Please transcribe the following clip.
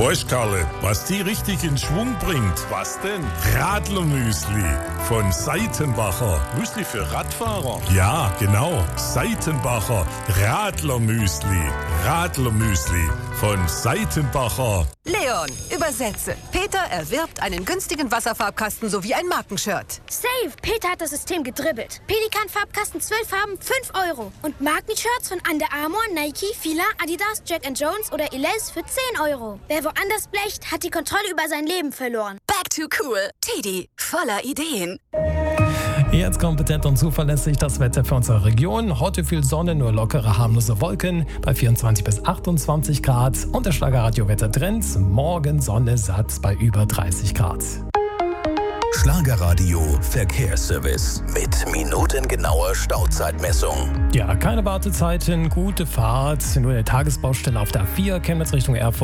Weißt, Karle, was die richtig in Schwung bringt? Was denn? Radlermüsli von Seitenbacher. Müsli für Radfahrer? Ja, genau. Seitenbacher Radlermüsli. Radlermüsli von Seitenbacher. Leon, übersetze. Peter erwirbt einen günstigen Wasserfarbkasten sowie ein Markenshirt. Safe! Peter hat das System gedribbelt. Pelikan-Farbkasten 12 Farben, 5 €. Und Markenshirts von Under Armour, Nike, Fila, Adidas, Jack & Jones oder Elize für 10 €. Wer woanders blecht, hat die Kontrolle über sein Leben verloren. Back to cool. Teddy, voller Ideen. Jetzt kompetent und zuverlässig das Wetter für unsere Region. Heute viel Sonne, nur lockere, harmlose Wolken bei 24 bis 28 Grad. Und der Schlagerradio-Wettertrend. Morgen Sonne satt bei über 30 Grad. Schlagerradio Verkehrsservice mit minutengenauer Stauzeitmessung. Ja, keine Wartezeiten, gute Fahrt. Nur eine Tagesbaustelle auf der A4, Chemnitz Richtung Erfurt.